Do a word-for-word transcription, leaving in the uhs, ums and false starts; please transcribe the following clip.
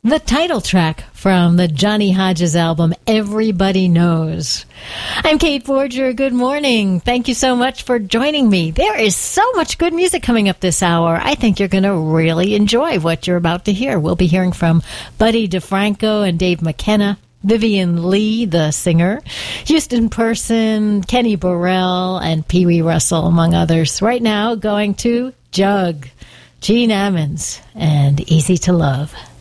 the title track from the Johnny Hodges album, Everybody Knows. I'm Kate Forger. Good morning. Thank you so much for joining me. There is so much good music coming up this hour. I think you're going to really enjoy what you're about to hear. We'll be hearing from Buddy DeFranco and Dave McKenna, Vivian Lee, the singer, Houston Person, Kenny Burrell, and Pee Wee Russell, among others. Right now, going to Jug, Gene Ammons, and Easy to Love.